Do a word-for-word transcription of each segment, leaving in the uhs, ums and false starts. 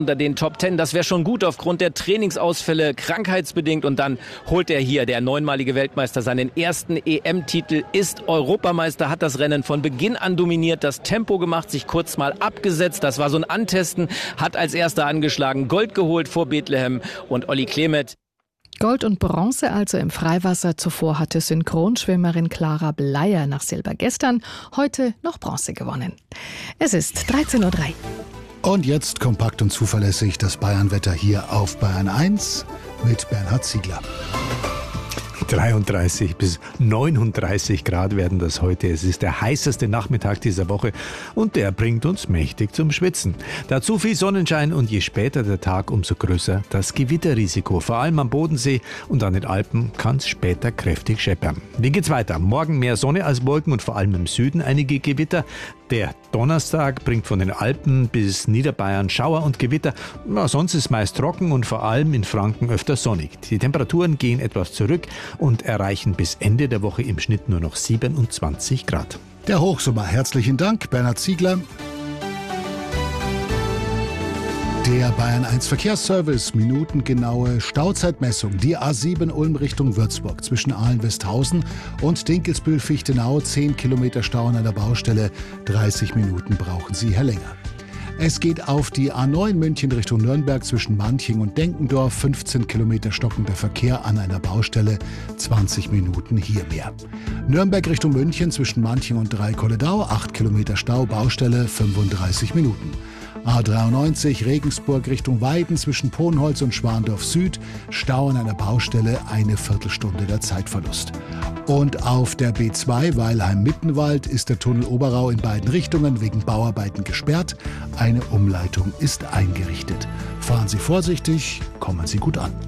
unter den Top Ten. Das wäre schon gut aufgrund der Trainingsausfälle, krankheitsbedingt. Und dann holt er hier, der neunmalige Weltmeister, seinen ersten E M-Titel, ist Europameister, hat das Rennen von Beginn an dominiert, das Tempo gemacht, sich kurz mal abgesetzt. Das war so ein Antesten, hat als erster angeschlagen, Gold geholt vor Bethlehem und Olli Klemet. Gold und Bronze also im Freiwasser. Zuvor hatte Synchronschwimmerin Clara Bleier nach Silber gestern, heute noch Bronze gewonnen. Es ist dreizehn Uhr drei. Und jetzt kompakt und zuverlässig das Bayernwetter hier auf Bayern eins mit Bernhard Ziegler. dreiunddreißig bis neununddreißig Grad werden das heute. Es ist der heißeste Nachmittag dieser Woche und der bringt uns mächtig zum Schwitzen. Dazu viel Sonnenschein und je später der Tag, umso größer das Gewitterrisiko. Vor allem am Bodensee und an den Alpen kann es später kräftig scheppern. Wie geht's weiter? Morgen mehr Sonne als Wolken und vor allem im Süden einige Gewitter. Der Donnerstag bringt von den Alpen bis Niederbayern Schauer und Gewitter. Ja, sonst ist meist trocken und vor allem in Franken öfter sonnig. Die Temperaturen gehen etwas zurück und erreichen bis Ende der Woche im Schnitt nur noch siebenundzwanzig Grad. Der Hochsommer. Herzlichen Dank, Bernhard Ziegler. Der Bayern eins Verkehrsservice, minutengenaue Stauzeitmessung. Die A sieben Ulm Richtung Würzburg zwischen Aalen-Westhausen und Dinkelsbühl-Fichtenau. zehn Kilometer Stau an einer Baustelle. dreißig Minuten brauchen Sie, Herr Länger. Es geht auf die A neun München Richtung Nürnberg zwischen Manching und Denkendorf. fünfzehn Kilometer stockender Verkehr an einer Baustelle. zwanzig Minuten hier mehr. Nürnberg Richtung München zwischen Manching und Dreikolledau. acht Kilometer Stau, Baustelle. fünfunddreißig Minuten. A dreiundneunzig Regensburg Richtung Weiden zwischen Ponholz und Schwandorf Süd. Stau an einer Baustelle, eine Viertelstunde der Zeitverlust. Und auf der B zwei Weilheim-Mittenwald ist der Tunnel Oberau in beiden Richtungen wegen Bauarbeiten gesperrt. Eine Umleitung ist eingerichtet. Fahren Sie vorsichtig, kommen Sie gut an.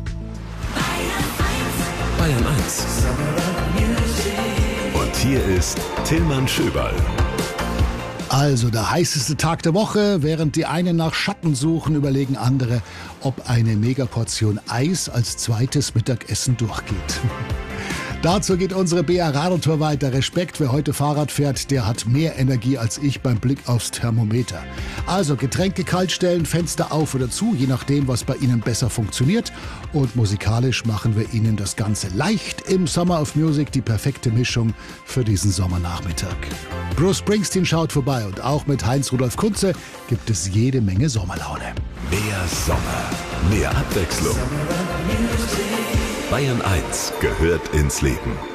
Bayern eins. Und hier ist Tillmann Schöberl. Also der heißeste Tag der Woche. Während die einen nach Schatten suchen, überlegen andere, ob eine Megaportion Eis als zweites Mittagessen durchgeht. Dazu geht unsere B R-Radeltour weiter. Respekt, wer heute Fahrrad fährt, der hat mehr Energie als ich beim Blick aufs Thermometer. Also Getränke kalt stellen, Fenster auf oder zu, je nachdem, was bei Ihnen besser funktioniert. Und musikalisch machen wir Ihnen das Ganze leicht im Summer of Music, die perfekte Mischung für diesen Sommernachmittag. Bruce Springsteen schaut vorbei und auch mit Heinz-Rudolf Kunze gibt es jede Menge Sommerlaune. Mehr Sommer, mehr Abwechslung. Bayern eins gehört ins Leben.